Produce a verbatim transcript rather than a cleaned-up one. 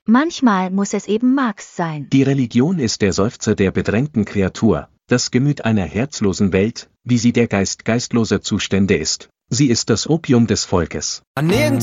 Manchmal muss es eben Marx sein. Die Religion ist der Seufzer der bedrängten Kreatur, das Gemüt einer herzlosen Welt, wie sie der Geist geistloser Zustände ist. Sie ist das Opium des Volkes.